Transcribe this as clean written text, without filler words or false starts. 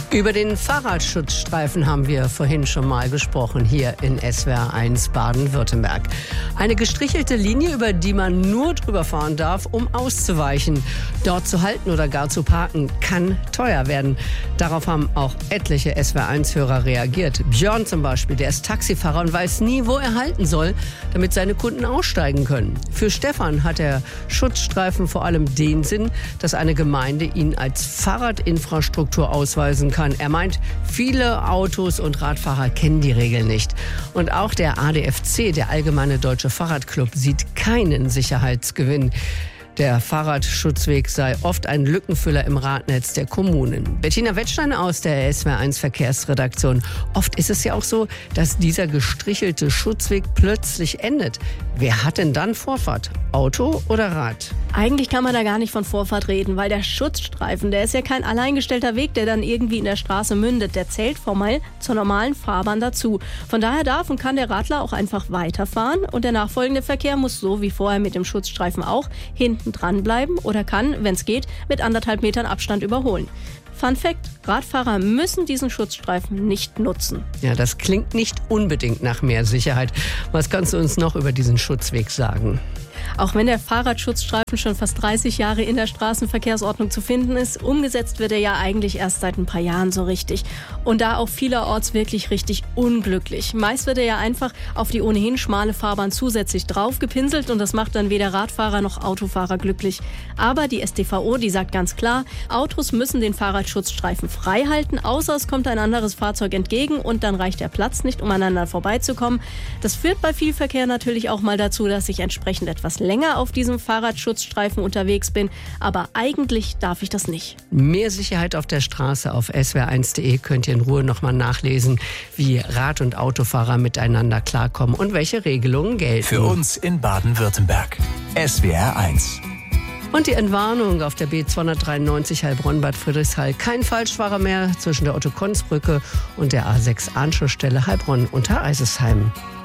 Über den Fahrradschutzstreifen haben wir vorhin schon mal gesprochen, hier in SWR 1 Baden-Württemberg. Eine gestrichelte Linie, über die man nur drüber fahren darf, um auszuweichen. Dort zu halten oder gar zu parken, kann teuer werden. Darauf haben auch etliche SWR 1-Hörer reagiert. Björn zum Beispiel, der ist Taxifahrer und weiß nie, wo er halten soll, damit seine Kunden aussteigen können. Für Stefan hat der Schutzstreifen vor allem den Sinn, dass eine Gemeinde ihn als Fahrradinfrastruktur ausweisen kann. Er meint, viele Autos und Radfahrer kennen die Regeln nicht. Und auch der ADFC, der Allgemeine Deutsche Fahrradclub, sieht keinen Sicherheitsgewinn. Der Fahrradschutzweg sei oft ein Lückenfüller im Radnetz der Kommunen. Bettina Wettstein aus der SWR 1 Verkehrsredaktion. Oft ist es ja auch so, dass dieser gestrichelte Schutzweg plötzlich endet. Wer hat denn dann Vorfahrt? Auto oder Rad? Eigentlich kann man da gar nicht von Vorfahrt reden, weil der Schutzstreifen, der ist ja kein alleingestellter Weg, der dann irgendwie in der Straße mündet. Der zählt formell zur normalen Fahrbahn dazu. Von daher darf und kann der Radler auch einfach weiterfahren und der nachfolgende Verkehr muss so wie vorher mit dem Schutzstreifen auch hinten dranbleiben oder kann, wenn es geht, mit 1,5 Metern Abstand überholen. Fun Fact: Radfahrer müssen diesen Schutzstreifen nicht nutzen. Ja, das klingt nicht unbedingt nach mehr Sicherheit. Was kannst du uns noch über diesen Schutzweg sagen? Auch wenn der Fahrradschutzstreifen schon fast 30 Jahre in der Straßenverkehrsordnung zu finden ist, umgesetzt wird er ja eigentlich erst seit ein paar Jahren so richtig. Und da auch vielerorts wirklich richtig unglücklich. Meist wird er ja einfach auf die ohnehin schmale Fahrbahn zusätzlich draufgepinselt und das macht dann weder Radfahrer noch Autofahrer glücklich. Aber die StVO, die sagt ganz klar, Autos müssen den Fahrradschutzstreifen frei halten, außer es kommt ein anderes Fahrzeug entgegen und dann reicht der Platz nicht, um aneinander vorbeizukommen. Das führt bei viel Verkehr natürlich auch mal dazu, dass ich entsprechend etwas länger auf diesem Fahrradschutzstreifen unterwegs bin, aber eigentlich darf ich das nicht. Mehr Sicherheit auf der Straße auf swr1.de könnt ihr in Ruhe nochmal nachlesen, wie Rad- und Autofahrer miteinander klarkommen und welche Regelungen gelten. Für uns in Baden-Württemberg. SWR 1. Und die Entwarnung auf der B293 Heilbronn-Bad Friedrichshall. Kein Falschfahrer mehr zwischen der Otto-Konz-Brücke und der A6 Anschlussstelle Heilbronn unter Eisesheim.